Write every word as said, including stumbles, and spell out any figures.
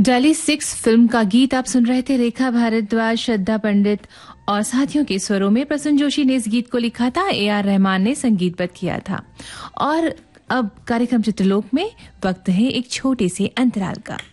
डाली six film का गीत आप सुन रहे थे। रेखा भारद्वाज, श्रद्धा पंडित और साथियों के स्वरों में प्रसून जोशी ने इस गीत को लिखा था। ए आर रहमान ने संगीतबद्ध किया था। और अब कार्यक्रम चित्रलोक में वक्त है एक छोटे से अंतराल का।